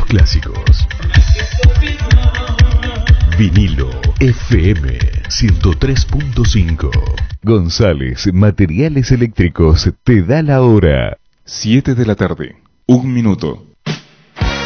clásicos. Vinilo FM 103.5. González Materiales Eléctricos te da la hora. 7 de la tarde, 1 minuto.